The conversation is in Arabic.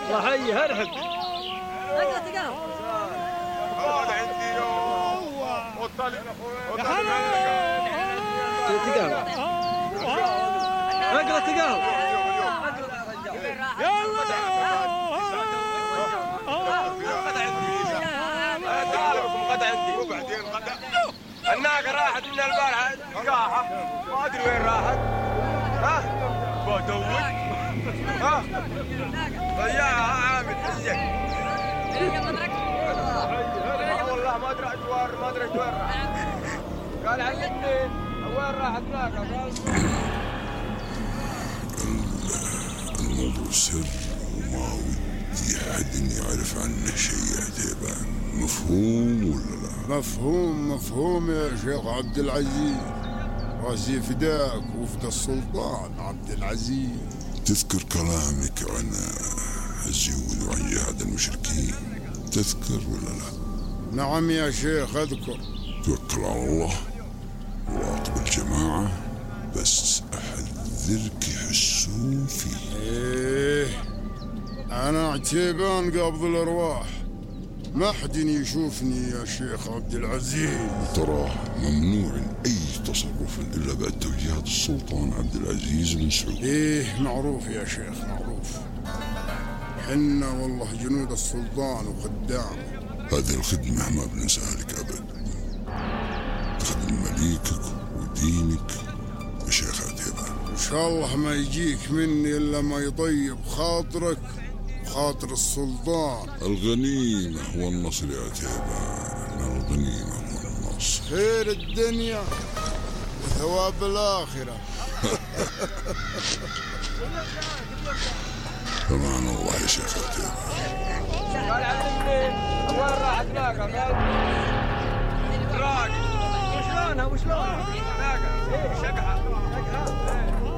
الله حي هرحب. هذا عندي وطالب تقهوى اقرا تقهوى غدا عندي وبعدين غدا الناقة راحت من البارحة قاحة ما أدري وين راحت. ها بدور ها ضيعها عامل حزك والله ما أدري أجوار ما أدري وين راحت. قال علمني وين راحت ناقة. قال الموضوع سر وما ودي حد يعرف عنه شيء يا عتيبان. مفهوم ولا لا؟ مفهوم يا شيخ عبد العزيز. راسي فداك وفد السلطان عبد العزيز. تذكر كلامك عن الزيود وعن جهاد المشركين؟ تذكر ولا لا؟ نعم يا شيخ أذكر. توكل على الله وراقب الجماعة، بس أحذرك يحسون فيه. إيه أنا عتيبان قابض الأرواح، ما حد يشوفني يا شيخ عبد العزيز. تراه ممنوع أي تصرف إلا بعد توجيهات السلطان عبد العزيز بن سعود. إيه معروف يا شيخ معروف، حنا والله جنود السلطان وخدامه. هذه الخدمة ما بننساها لك أبد، تخدم مليكك ودينك يا شيخ عتيبان. إن شاء الله ما يجيك مني إلا ما يطيب خاطرك وخاطر السلطان. الغنيمة والنصر يا عتيبان، الغنيمة والنصر. خير الدنيا وثواب الآخرة. فمان الله يا شيخ عتيبان. قال علمني وين راحت ناقة. قال راقد. وشلونها ناقة؟ ايه شقحة